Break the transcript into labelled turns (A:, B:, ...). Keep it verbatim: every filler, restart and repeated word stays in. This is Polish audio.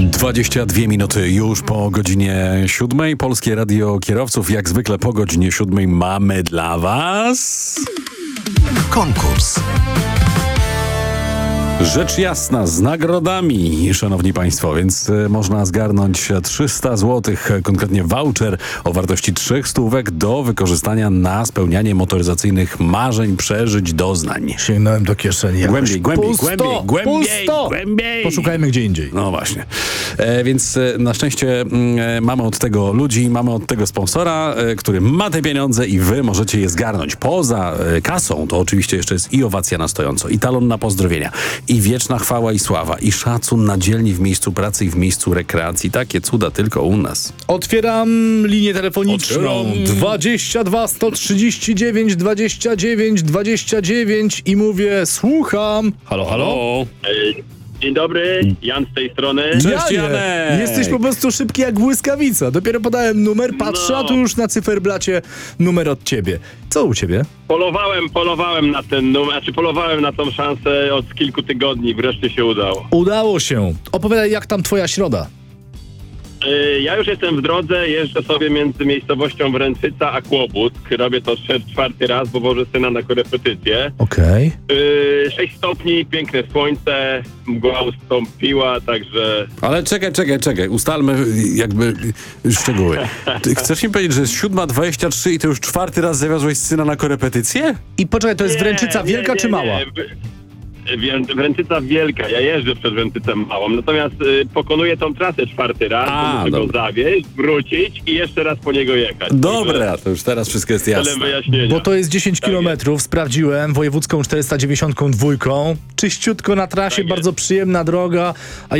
A: dwadzieścia dwie minuty już po godzinie siódmej. Polskie Radio Kierowców, jak zwykle po godzinie siódmej mamy dla was...
B: Konkurs.
A: Rzecz jasna, z nagrodami, szanowni państwo, więc y, można zgarnąć trzysta złotych, konkretnie voucher o wartości trzech stówek do wykorzystania na spełnianie motoryzacyjnych marzeń, przeżyć, doznań.
C: Sięgnąłem do kieszeni. jakoś.
A: Głębiej, głębiej,
C: Pusto,
A: głębiej, głębiej,
C: pusto.
A: głębiej.
C: Poszukajmy gdzie indziej.
A: No właśnie. E, więc e, na szczęście e, mamy od tego ludzi, mamy od tego sponsora, e, który ma te pieniądze i wy możecie je zgarnąć. Poza e, kasą to oczywiście jeszcze jest i owacja na stojąco, i talon na pozdrowienia, i wieczna chwała i sława, i szacun na dzielni w miejscu pracy i w miejscu rekreacji. Takie cuda tylko u nas.
C: Otwieram linię telefoniczną.
A: Otwieram.
C: dwadzieścia dwa, sto trzydzieści dziewięć, dwadzieścia dziewięć, dwadzieścia dziewięć i mówię, słucham. Halo, halo?
D: Dzień dobry, Jan z tej strony.
A: Cześć,
C: Janie,
A: Janek.
C: jesteś po prostu szybki jak błyskawica. Dopiero podałem numer, patrzę,
D: No.
C: a tu już na cyferblacie numer od ciebie. Co u ciebie?
D: Polowałem, polowałem na ten numer, znaczy polowałem na tą szansę od kilku tygodni, wreszcie się udało.
C: Udało się. Opowiadaj, jak tam twoja środa.
D: Yy, ja już jestem w drodze, jeżdżę sobie między miejscowością Wręczyca a Kłobuck. Robię to trze- czwarty raz, bo wożę syna na korepetycję.
C: Okej.
D: Yy, sześć stopni, piękne słońce, mgła ustąpiła, także...
A: Ale czekaj, czekaj, czekaj. Ustalmy jakby szczegóły. Ty chcesz mi powiedzieć, że jest siódma dwadzieścia trzy i ty już czwarty raz zawiozłeś syna na korepetycję?
C: I poczekaj, to jest
D: Nie,
C: Wręczyca
D: nie,
C: wielka
D: nie,
C: czy mała?
D: nie. Wrę- Wręczyca wielka, ja jeżdżę przez Wręczycę małą, natomiast y, pokonuję tą trasę czwarty raz,
A: A,
D: bo muszę go
A: dobra.
D: zawieźć, wrócić i jeszcze raz po niego jechać.
A: Dobra, to już teraz wszystko jest
D: Celem
A: jasne.
D: wyjaśnienia.
C: Bo to jest dziesięć
D: Tak
C: kilometrów, sprawdziłem, wojewódzką czterysta dziewięćdziesiąt dwa, czyściutko na trasie,
D: Tak jest.
C: bardzo przyjemna droga, a